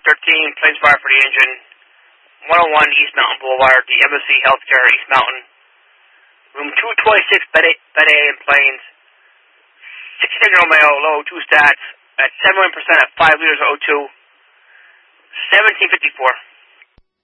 13, Plains Fire for the Engine. 101 East Mountain Boulevard, the Embassy Healthcare, East Mountain. Room 226, Bed A in Plains. 66 Romeo, low 2 stats at 71% at 5 liters of O2. 1754.